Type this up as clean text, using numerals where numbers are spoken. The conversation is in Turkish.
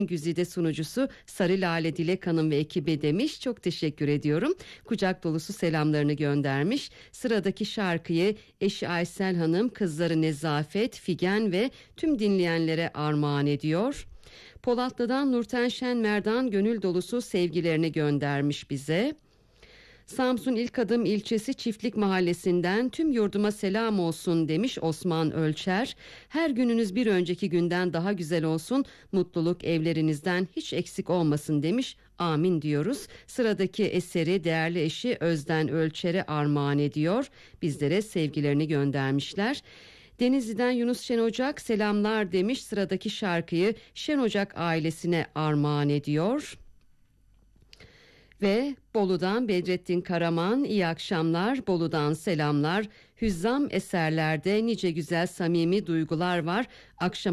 Güzide sunucusu Sarı Lale Dilek Hanım ve ekibi demiş. Çok teşekkür ediyorum. Kucak dolusu selamlarını göndermiş. Sıradaki şarkıyı eşi Aysel Hanım, kızları Nezafet, Figen ve tüm dinleyenlere armağan ediyor. Polatlı'dan Nurten Şenmerdan gönül dolusu sevgilerini göndermiş bize. Samsun İlk Adım ilçesi Çiftlik Mahallesi'nden tüm yurduma selam olsun demiş Osman Ölçer. Her gününüz bir önceki günden daha güzel olsun, mutluluk evlerinizden hiç eksik olmasın demiş. Amin diyoruz. Sıradaki eseri değerli eşi Özden Ölçer'e armağan ediyor. Bizlere sevgilerini göndermişler. Denizli'den Yunus Şen Ocak selamlar demiş. Sıradaki şarkıyı Şen Ocak ailesine armağan ediyor. Ve Bolu'dan Bedrettin Karaman, iyi akşamlar, Bolu'dan selamlar. Hüzzam eserlerde nice güzel samimi duygular var. Akşam